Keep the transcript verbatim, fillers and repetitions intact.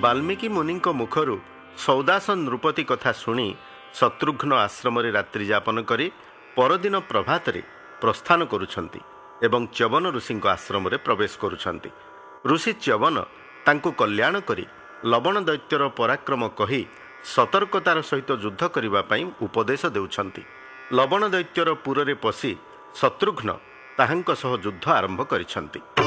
ବାଲ୍ମୀକି ମୁନିଙ୍କ ମୁଖରୁ ସୌଦାସ ନୃପତି କଥା ଶୁଣି ଶତ୍ରୁଘ୍ନ ଆଶ୍ରମରେ ରାତ୍ରି ଯାପନ କରି ପରଦିନ ପ୍ରଭାତରେ ପ୍ରସ୍ଥାନ କରୁଛନ୍ତି ଏବଂ ଚ୍ୟବନ ଋଷିଙ୍କ ଆଶ୍ରମରେ ପ୍ରବେଶ କରୁଛନ୍ତି। ଋଷି ଚ୍ୟବନ ତାଙ୍କୁ କଲ୍ୟାଣ କରି ଲବଣ ଦୈତ୍ୟର ପରାକ୍ରମ କହି ସତର୍କତାର ସହିତ ଯୁଦ୍ଧ କରିବା ପାଇଁ ଉପଦେଶ ଦେଉଛନ୍ତି। ଲବଣ ଦୈତ୍ୟର ପୁରରେ ପଶି ଶତ୍ରୁଘ୍ନ ତାହାଙ୍କ ସହ ଯୁଦ୍ଧ ଆରମ୍ଭ କରିଛନ୍ତି।